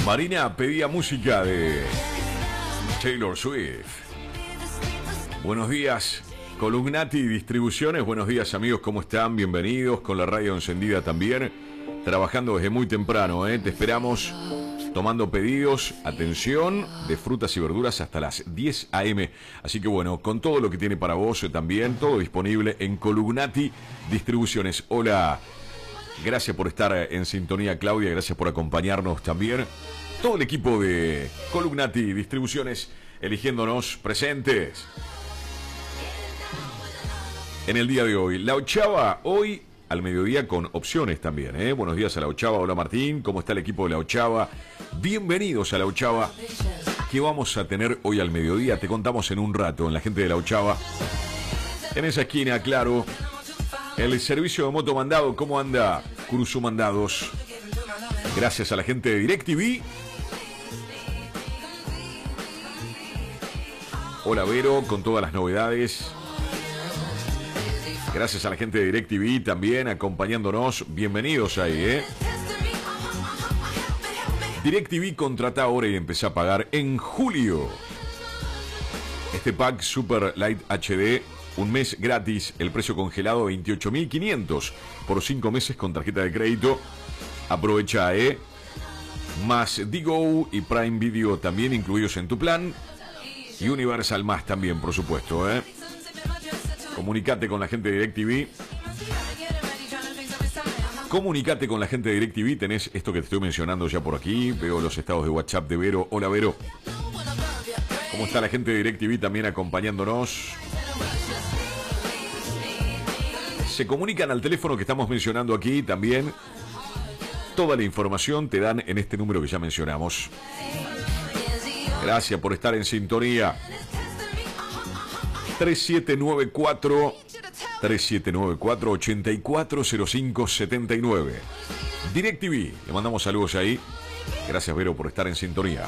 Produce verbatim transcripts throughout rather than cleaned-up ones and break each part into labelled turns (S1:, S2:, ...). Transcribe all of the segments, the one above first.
S1: Marina pedía música de Taylor Swift. Buenos días, Colugnati Distribuciones. Buenos días, amigos, ¿cómo están? Bienvenidos, con la radio encendida también. Trabajando desde muy temprano, ¿eh? Te esperamos tomando pedidos, atención, de frutas y verduras hasta las diez a eme. Así que bueno, con todo lo que tiene para vos eh, también, todo disponible en Colugnati Distribuciones. Hola, gracias por estar en sintonía, Claudia, gracias por acompañarnos también. Todo el equipo de Colugnati Distribuciones eligiéndonos presentes en el día de hoy. La Ochava hoy al mediodía con opciones también, ¿eh? Buenos días a La Ochava. Hola Martín, ¿cómo está el equipo de La Ochava? Bienvenidos a La Ochava. ¿Qué vamos a tener hoy al mediodía? Te contamos en un rato en la gente de La Ochava. En esa esquina, claro, el servicio de moto mandado. ¿Cómo anda Curuzu Mandados? Gracias a la gente de DirecTV. Hola Vero, con todas las novedades. Gracias a la gente de DirecTV también acompañándonos. Bienvenidos ahí, ¿eh? DirecTV contrata ahora y empezá a pagar en julio. Este pack Super Light H D, un mes gratis, el precio congelado veintiocho mil quinientos por cinco meses con tarjeta de crédito. Aprovecha, ¿eh? Más Digo y Prime Video también incluidos en tu plan. Y Universal más también, por supuesto, ¿eh? Comunicate con la gente de DirecTV. Comunicate con la gente de DirecTV. Tenés esto que te estoy mencionando ya por aquí. Veo los estados de WhatsApp de Vero. Hola, Vero. ¿Cómo está la gente de DirecTV también acompañándonos? Se comunican al teléfono que estamos mencionando aquí también. Toda la información te dan en este número que ya mencionamos. Gracias por estar en sintonía. tres siete nueve cuatro tres siete nueve cuatro ocho cuatro cero cinco siete nueve. DirecTV, le mandamos saludos ahí. Gracias, Vero, por estar en sintonía.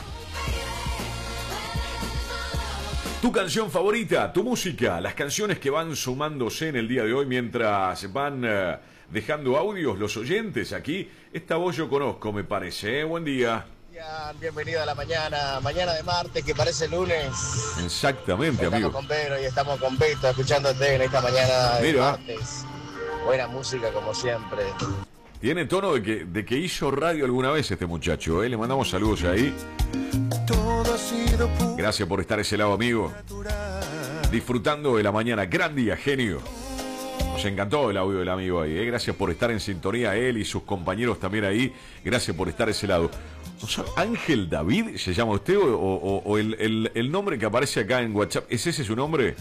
S1: Tu canción favorita, tu música, las canciones que van sumándose en el día de hoy mientras van uh, dejando audios los oyentes aquí. Esta voz yo conozco, me parece, ¿eh? Buen día.
S2: Bienvenido a la mañana, mañana de martes que parece lunes.
S1: Exactamente,
S2: estamos
S1: amigo.
S2: Estamos con Pedro y estamos con Beto escuchándote en esta mañana de
S1: Mira.
S2: martes. Buena música como siempre.
S1: Tiene tono de que, de que hizo radio alguna vez este muchacho, ¿eh? Le mandamos saludos ahí.
S3: Todo ha sido puro.
S1: Gracias por estar a ese lado, amigo. Disfrutando de la mañana. Gran día, genio. Nos encantó el audio del amigo ahí, ¿eh? Gracias por estar en sintonía, él y sus compañeros también ahí. Gracias por estar a ese lado. ¿Ángel David se llama usted o, o, o el, el, el nombre que aparece acá en WhatsApp? ¿Es ese su nombre?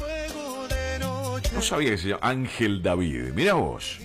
S1: No sabía que se llama Ángel David. Mirá vos.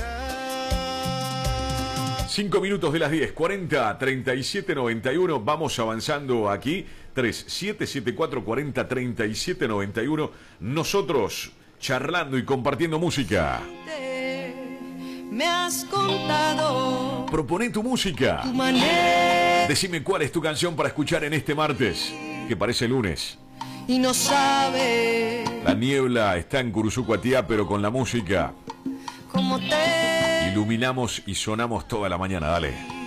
S1: cinco minutos de las diez, cuarenta, treinta y siete, noventa y uno. Vamos avanzando aquí. tres siete siete cuatro cuarenta treinta y siete noventa y uno. Nosotros charlando y compartiendo música.
S4: Me has contado.
S1: Proponé tu música.
S4: Tu manera.
S1: Decime cuál es tu canción para escuchar en este martes, que parece lunes.
S4: Y no sabe.
S1: La niebla está en Curuzucuatiá, pero con la música
S4: Cómo te.
S1: iluminamos y sonamos toda la mañana. Dale.